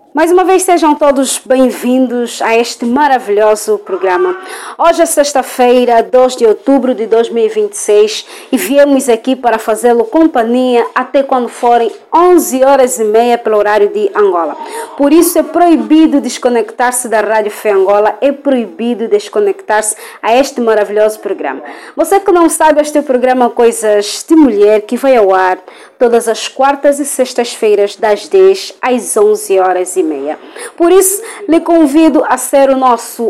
Mais uma vez sejam todos bem-vindos a este maravilhoso programa. Hoje é sexta-feira, 2 de outubro de 2026 e viemos aqui para fazê-lo companhia até quando forem 11h30 pelo horário de Angola. Por isso é proibido desconectar-se da Rádio Fé Angola, é proibido desconectar-se a este maravilhoso programa. Você que não sabe, este é o programa Coisas de Mulher que vai ao ar todas as quartas e sextas-feiras das 10 às 11h30. Por isso, lhe convido a ser o nosso